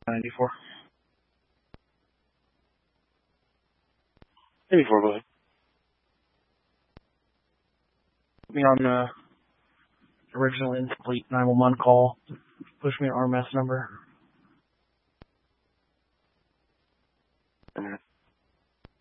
94. 84, go ahead. Put me on the original incomplete 911 call. Push me an RMS number.